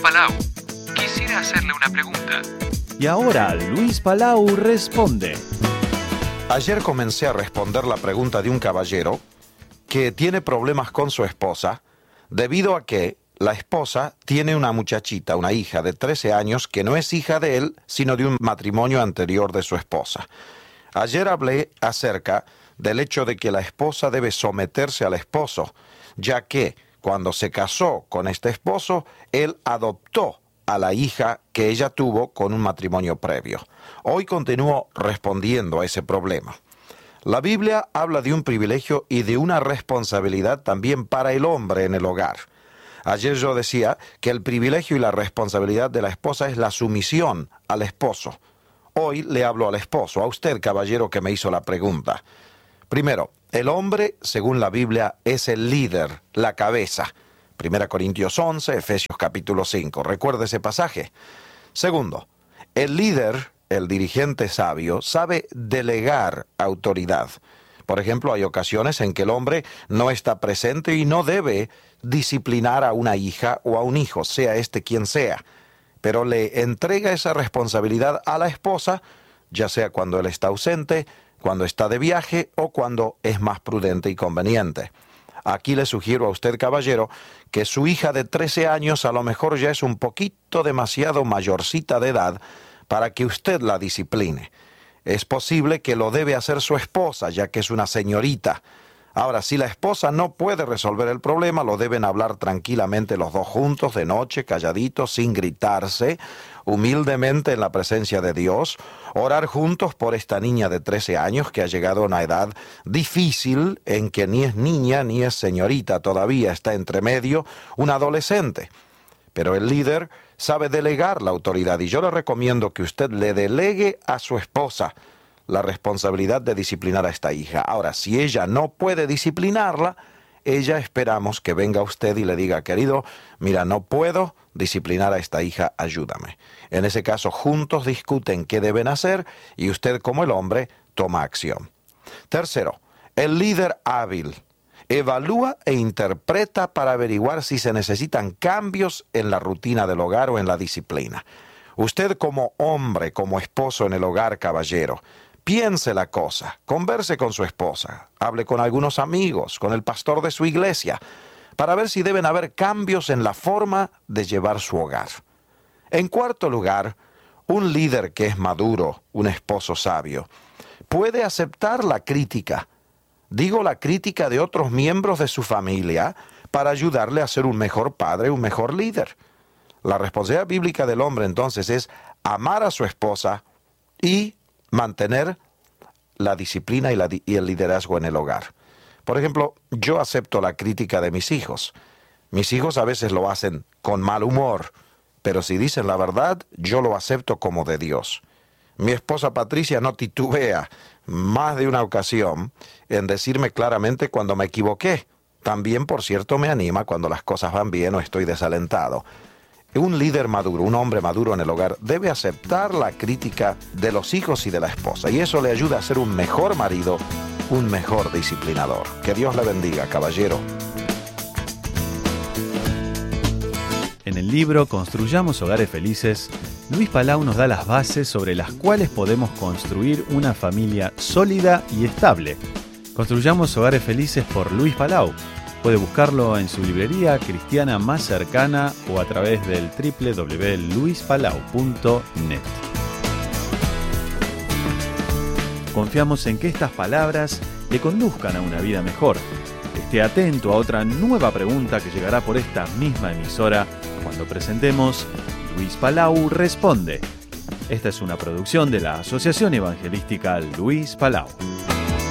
Palau. Quisiera hacerle una pregunta. Y ahora Luis Palau responde. Ayer comencé a responder la pregunta de un caballero que tiene problemas con su esposa debido a que la esposa tiene una muchachita, una hija de 13 años que no es hija de él, sino de un matrimonio anterior de su esposa. Ayer hablé acerca del hecho de que la esposa debe someterse al esposo, ya que cuando se casó con este esposo, él adoptó a la hija que ella tuvo con un matrimonio previo. Hoy continúo respondiendo a ese problema. La Biblia habla de un privilegio y de una responsabilidad también para el hombre en el hogar. Ayer yo decía que el privilegio y la responsabilidad de la esposa es la sumisión al esposo. Hoy le hablo al esposo, a usted, caballero, que me hizo la pregunta. Primero, el hombre, según la Biblia, es el líder, la cabeza. 1 Corintios 11, Efesios capítulo 5. ¿Recuerda ese pasaje? Segundo, el líder, el dirigente sabio, sabe delegar autoridad. Por ejemplo, hay ocasiones en que el hombre no está presente y no debe disciplinar a una hija o a un hijo, sea este quien sea, pero le entrega esa responsabilidad a la esposa, ya sea cuando él está ausente, cuando está de viaje o cuando es más prudente y conveniente. Aquí le sugiero a usted, caballero, que su hija de 13 años a lo mejor ya es un poquito demasiado mayorcita de edad para que usted la discipline. Es posible que lo debe hacer su esposa, ya que es una señorita. Ahora, si la esposa no puede resolver el problema, lo deben hablar tranquilamente los dos juntos, de noche, calladitos, sin gritarse, humildemente en la presencia de Dios, orar juntos por esta niña de 13 años que ha llegado a una edad difícil en que ni es niña ni es señorita, todavía está entre medio, un adolescente. Pero el líder sabe delegar la autoridad y yo le recomiendo que usted le delegue a su esposa la responsabilidad de disciplinar a esta hija. Ahora, si ella no puede disciplinarla, ella esperamos que venga usted y le diga, querido, mira, no puedo disciplinar a esta hija, ayúdame. En ese caso, juntos discuten qué deben hacer y usted, como el hombre, toma acción. Tercero, el líder hábil evalúa e interpreta para averiguar si se necesitan cambios en la rutina del hogar o en la disciplina. Usted como hombre, como esposo en el hogar, caballero, piense la cosa, converse con su esposa, hable con algunos amigos, con el pastor de su iglesia, para ver si deben haber cambios en la forma de llevar su hogar. En cuarto lugar, un líder que es maduro, un esposo sabio, puede aceptar la crítica. Digo la crítica de otros miembros de su familia para ayudarle a ser un mejor padre, un mejor líder. La responsabilidad bíblica del hombre entonces es amar a su esposa y mantener la disciplina y el liderazgo en el hogar. Por ejemplo, yo acepto la crítica de mis hijos. Mis hijos a veces lo hacen con mal humor, pero si dicen la verdad, yo lo acepto como de Dios. Mi esposa Patricia no titubea más de una ocasión en decirme claramente cuando me equivoqué. También, por cierto, me anima cuando las cosas van bien o estoy desalentado. Un líder maduro, un hombre maduro en el hogar, debe aceptar la crítica de los hijos y de la esposa, y eso le ayuda a ser un mejor marido, un mejor disciplinador. Que Dios le bendiga, caballero. En el libro Construyamos Hogares Felices, Luis Palau nos da las bases sobre las cuales podemos construir una familia sólida y estable. Construyamos Hogares Felices por Luis Palau. Puede buscarlo en su librería cristiana más cercana o a través del www.luispalau.net. Confiamos en que estas palabras le conduzcan a una vida mejor. Esté atento a otra nueva pregunta que llegará por esta misma emisora cuando presentemos Luis Palau Responde. Esta es una producción de la Asociación Evangelística Luis Palau.